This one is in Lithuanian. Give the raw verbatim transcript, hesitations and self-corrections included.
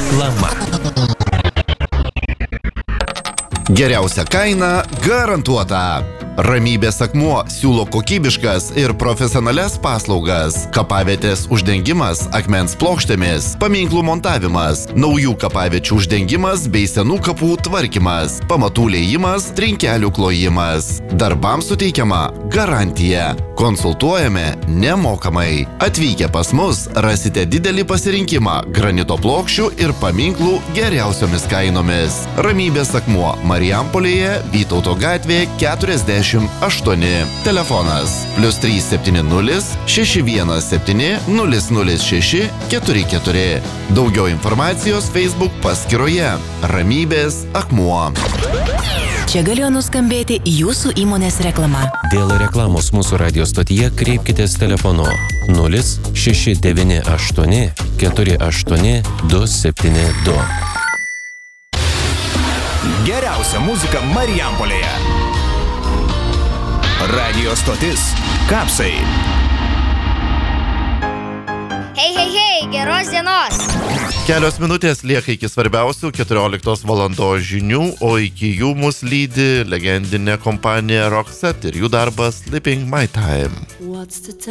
Reklama. Geriausia kaina garantuota. Ramybės akmuo siūlo kokybiškas ir profesionalias paslaugas. Kapavietės uždengimas akmens plokštėmis, paminklų montavimas, naujų kapaviečių uždengimas bei senų kapų tvarkymas, pamatų liejimas, trinkelių klojimas. Darbams suteikiama garantija. Konsultuojame nemokamai. Atvykę pas mus rasite didelį pasirinkimą granito plokščių ir paminklų geriausiomis kainomis. Ramybės akmuo Marijampolėje, Vytauto gatvė keturiasdešimt aštuoni. Telefonas plius trys septyni nulis šeši vienas septyni nulis nulis šeši keturi keturi. Daugiau informacijos Facebook paskyroje Ramybės akmuo. Čia galėjo nuskambėti jūsų įmonės reklama. Dėl reklamos mūsų radio stotyje kreipkitės telefonu nulis šeši devyni aštuoni keturi aštuoni du septyni du. Geriausia muzika Marijampolėje. Radio stotis Kapsai. Hei, hei, hei, geros dienos. Kelios minutės lieka iki svarbiausių keturioliktos valandos žinių, o iki jų mus lydi legendinė kompanija Roxette ir jų darbas Sleeping My Time.